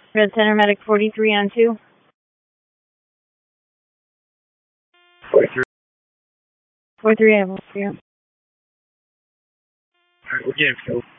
Red Center Medic 43 on 2. 43. 43, I have you. Alright, we're getting fuel.